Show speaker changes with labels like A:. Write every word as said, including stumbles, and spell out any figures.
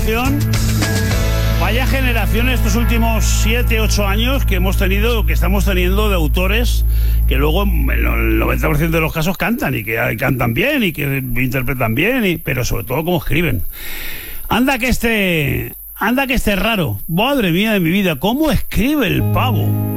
A: generación, vaya generación estos últimos siete, ocho años que hemos tenido, que estamos teniendo de autores que luego en el noventa por ciento de los casos cantan y que cantan bien y que interpretan bien, y, pero sobre todo cómo escriben. Anda que este, anda que este raro, madre mía de mi vida, cómo escribe el pavo.